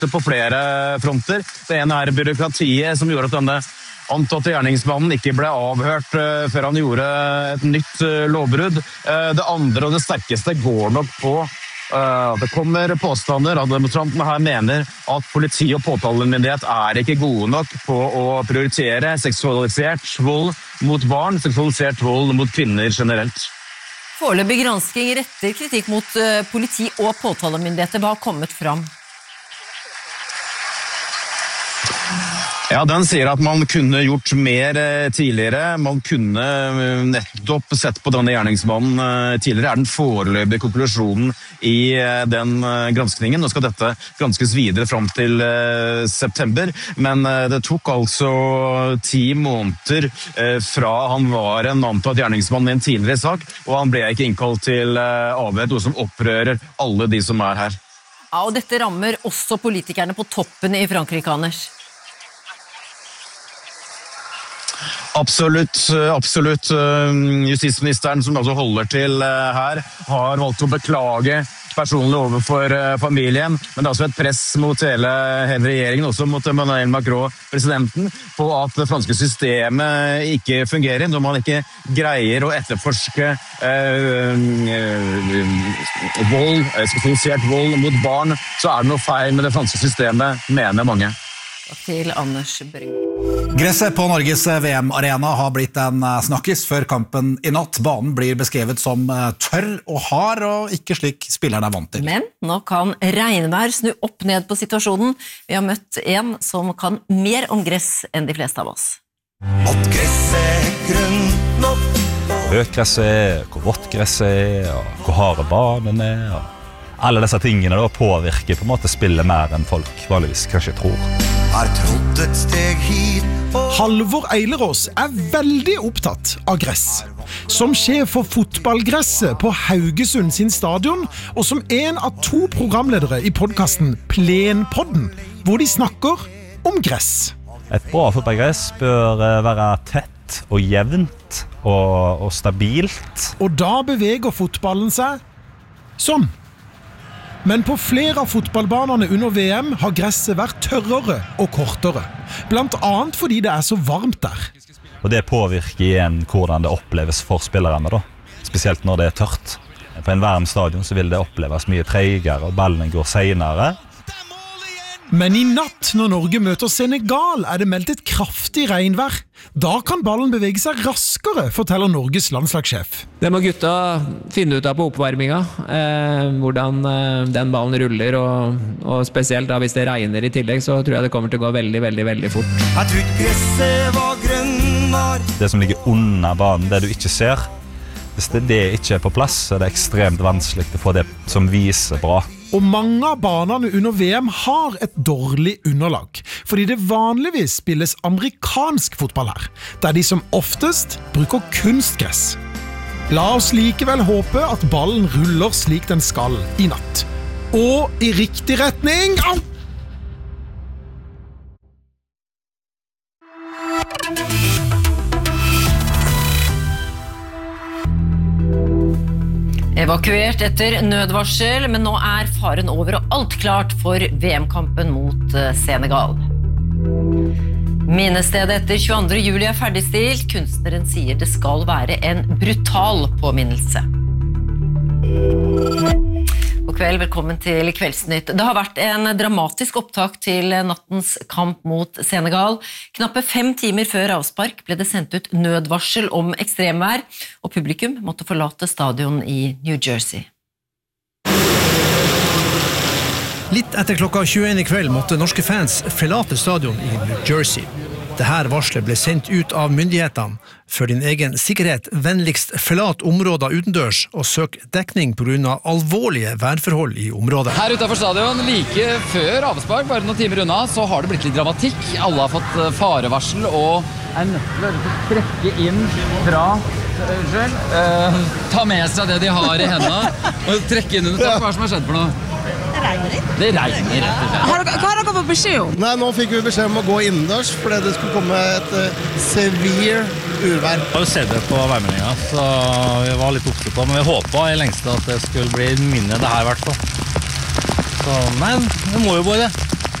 haster på flere fronter. Det ene byråkratiet som gjorde at denne antatte gjerningsmannen ikke ble avhørt før han gjorde et nytt lovbrudd. Det andre og det sterkeste går nok på det kommer påstander at demonstrantene her mener at politi og påtalemyndighet ikke gode nok på å prioritere seksualisert vold mot barn, seksualisert vold mot kvinner generelt. Foreløpig gransking retter kritikk mot politi og påtalemyndigheter. Hva har kommet fram? Ja, den sier at man kunne gjort mer tidligere. Man kunne nettopp sett på denne gjerningsmannen tidligere. Den foreløpige konklusjonen i den granskningen. Nå skal dette granskes videre fram til september, men det tok altså 10 måneder fra han var en antatt gjerningsmann i en tidligere sak, og han ble ikke innkalt til avhør, noe som opprører alle de som her. Ja, og dette rammer også politikerne på toppen i Frankrike, Anders. Absolutt. Justisministeren, som altså holder til her, har valgt å beklage personlig overfor familien, men det er også et press mot hele regjeringen, også mot Emmanuel Macron, presidenten, på at det franske systemet ikke fungerer, når man ikke greier å etterforske seksualisert vold mot barn, så det noe feil med det franske systemet, mener mange. Takk til Anders Brygg. Gresset på Norges VM-arena har blitt en snakkis før kampen i natt. Banen blir beskrevet som tørr og hard, og ikke slik spillerne vant til. Men nå kan regnvær snu opp ned på situasjonen. Vi har møtt en som kan mer om gress enn de fleste av oss. At gresset grønt nok, høyt gresset, hvor vått gresset og hvor harde banen alle disse tingene da påvirker på en måte spillet mer enn folk vanligvis kanskje tror. har trådt et steg hit. Halvor Eilerås veldig opptatt av gress. Som sjef for fotballgresset på Haugesund sin stadion, og som en av 2 programledere i podcasten Plenpodden, hvor de snakker om gress. Et bra fotballgress bør være tett og jevnt og stabilt. Og da beveger fotballen seg sånn. Men på flere av fotballbanene under VM har gresset vært tørrere og kortere. Blant annet fordi det så varmt der. Og det påvirker igjen hvordan det oppleves for spillerne da. Spesielt når det tørt. På en varm stadion så vil det oppleves mye tregere, og ballene går senere. Men i natt, når Norge møter Senegal, det meldt et kraftig regnvær. Da kan ballen bevege seg raskere, forteller Norges landslagssjef. Det må gutta finne ut av på oppvarminga, hvordan den ballen ruller, og spesielt da hvis det regner i tillegg, så tror jeg det kommer til å gå veldig, veldig, veldig fort. Jeg trodde gresset var grønnere. Det som ligger under banen, det du ikke ser, hvis det ikke på plass, så det ekstremt vanskelig å få det som viser bra. Og mange av banene under VM har et dårlig underlag, fordi det vanligvis spilles amerikansk fotball her, der de som oftest bruker kunstgress. La oss likevel håpe at ballen ruller slik den skal i natt. Og i riktig retning! Au! Evakuert etter nødvarsel, men nå faren over og alt klart for VM-kampen mot Senegal. Minnestedet etter 22. juli ferdigstilt. Kunstneren sier det skal være en brutal påminnelse. God kveld, velkommen til Kveldsnytt. Det har vært en dramatisk opptak til nattens kamp mot Senegal. Knappe 5 timer før avspark ble det sendt ut nødvarsel om ekstremvær, og publikum måtte forlate stadion i New Jersey. Litt etter klokka 21 i kveld måtte norske fans forlate stadion i New Jersey. Dette varslet ble sendt ut av myndighetene. For din egen sikkerhet, vennligst forlat områder utendørs og søk dekning på grunn av alvorlige værforhold i området. Her utenfor stadion, like før avspark, bare noen timer unna, så har det blitt litt dramatikk. Alle har fått farevarsel og nødt til å trekke inn fra ta med seg det de har i hendene og trekke inn under. Hva som har skjedd for noe? Det regner rett og slett. Hva har dere fått beskjed om? Nei, nå fikk vi beskjed om å gå innendørs, fordi det skulle komme et severe uvær. Vi har jo sett det på værmeldingen, så vi var litt opptatt på, men vi håpet i lengste at det skulle bli mindre enn det her i hvert fall. Så, men det må jo bare det.